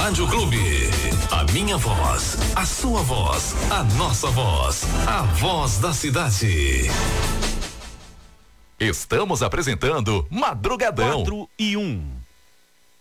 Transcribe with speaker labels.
Speaker 1: Rádio Clube. A minha voz, a sua voz, a nossa voz. A voz da cidade.
Speaker 2: Estamos apresentando Madrugadão.
Speaker 3: 4 e 1.